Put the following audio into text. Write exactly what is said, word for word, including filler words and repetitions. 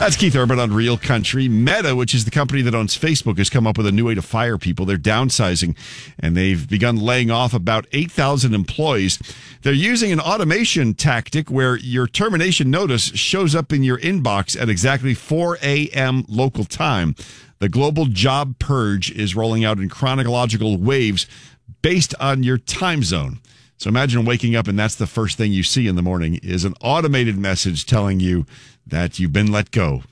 That's Keith Urban on Real Country. Meta, which is the company that owns Facebook, has come up with a new way to fire people. They're downsizing, and they've begun laying off about eight thousand employees. They're using an automation tactic where your termination notice shows up in your inbox at exactly four a.m. local time. The global job purge is rolling out in chronological waves based on your time zone. So imagine waking up and that's the first thing you see in the morning is an automated message telling you that you've been let go.